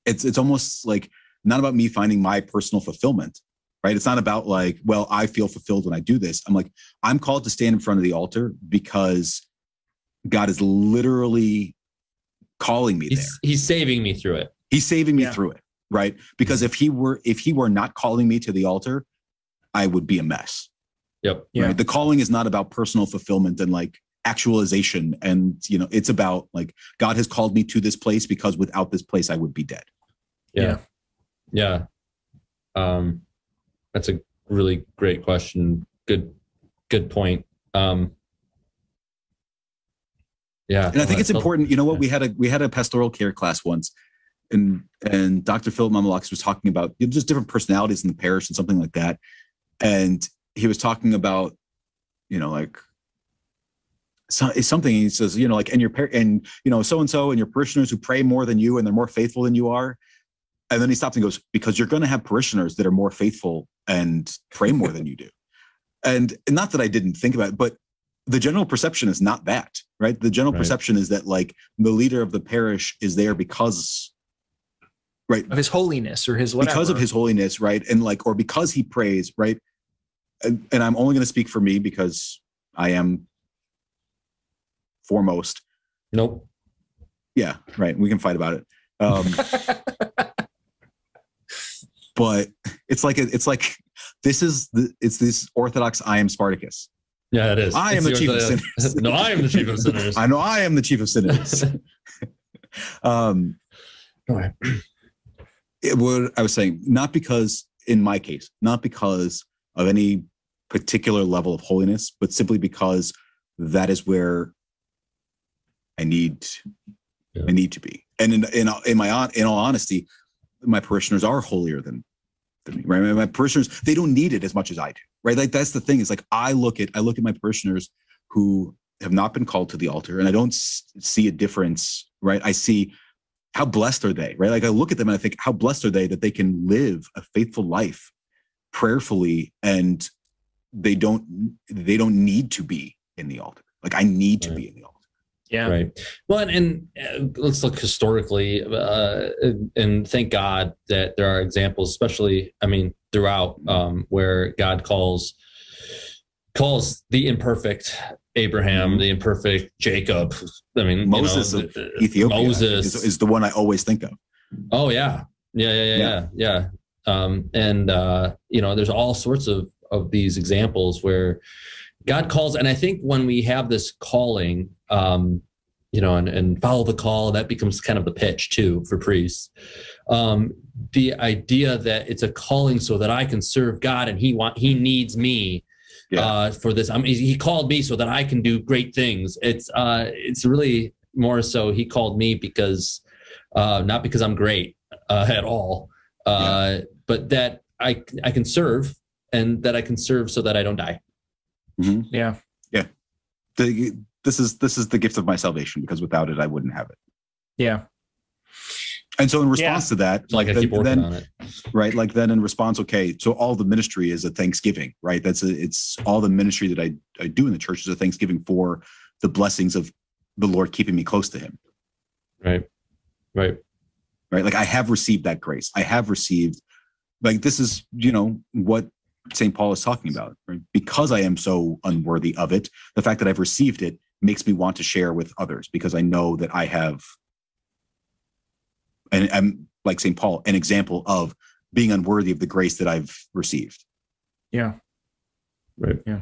it's almost like not about me finding my personal fulfillment, right? It's not about like, well, I feel fulfilled when I do this. I'm like, I'm called to stand in front of the altar because God is literally calling me there. He's saving me through it. He's saving me through it, right? Because if he were not calling me to the altar, I would be a mess. Yep. Yeah. Right? The calling is not about personal fulfillment and like actualization. And, it's about like, God has called me to this place because without this place, I would be dead. Yeah. Yeah. That's a really great question. Good point. Yeah. And I think it's important. You know what? We had a pastoral care class once, and Dr. Philip Mamalakis was talking about just different personalities in the parish and something like that. And he was talking about, like something. He says, like, and so-and-so and your parishioners who pray more than you and they're more faithful than you are. And then he stops and goes, because you're going to have parishioners that are more faithful and pray more than you do. And not that I didn't think about it, but the general perception is not that, right? The general perception is that like the leader of the parish is there because, right, of his holiness or his whatever. Because of his holiness, right? And like, or because he prays, right? And I'm only going to speak for me because I am foremost. Nope. Yeah, right. We can fight about it. But it's like it's this Orthodox I am Spartacus. Yeah, it is. I am the chief of sinners. No, I am the chief of sinners. I know I am the chief of sinners. What I was saying, not because in my case, not because of any particular level of holiness, but simply because that is where I need to be. And in all honesty, my parishioners are holier than me, right? My parishioners, they don't need it as much as I do, right? Like that's the thing. Is like I look at my parishioners who have not been called to the altar, and I don't see a difference, right? I see how blessed are they, right? Like I look at them and I think, how blessed are they that they can live a faithful life prayerfully, and they don't need to be in the altar. Like I need to be in the altar. Yeah. Right. Well, and let's look historically, and thank God that there are examples, especially, throughout, where God calls the imperfect Abraham, the imperfect Jacob. Moses of Ethiopia is the one I always think of. Oh yeah. Yeah. There's all sorts of these examples where God calls. And I think when we have this calling, and follow the call, that becomes kind of the pitch too for priests. The idea that it's a calling so that I can serve God, and he needs me for this. He called me so that I can do great things. It's really more so he called me because not because I'm great at all, but that I can serve, and that I can serve so that I don't die. Mm-hmm. Yeah. This is the gift of my salvation, because without it, I wouldn't have it. Yeah. And so in response to that, right? Like then in response, okay, so all the ministry is a thanksgiving, right? It's all the ministry that I do in the church is a thanksgiving for the blessings of the Lord keeping me close to him. Right. Like I have received that grace. I have received, like, this is, what St. Paul is talking about, right? Because I am so unworthy of it, the fact that I've received it makes me want to share with others, because I know that I have, and I'm like St. Paul, an example of being unworthy of the grace that I've received. Yeah. Right. Yeah.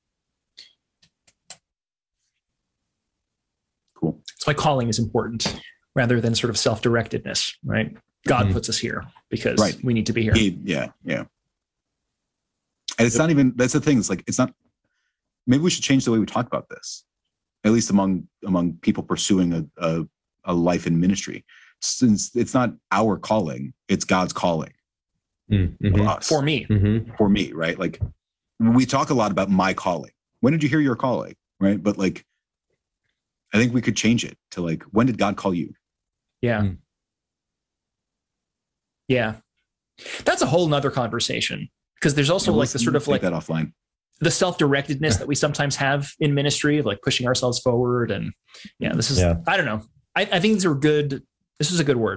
Cool. That's why calling is important rather than sort of self-directedness, right? God puts us here because we need to be here. Yeah. And it's not even, that's the thing. It's like, it's not, maybe we should change the way we talk about this, at least among people pursuing a life in ministry, since it's not our calling, it's God's calling of us. For me. Mm-hmm. For me, right? Like we talk a lot about my calling. When did you hear your calling? Right. But like, I think we could change it to like, when did God call you? Yeah. Yeah. That's a whole nother conversation. Because there's also like the sort of like that offline, the self-directedness that we sometimes have in ministry of like pushing ourselves forward. And this is, I don't know. I think these are good. This is a good word.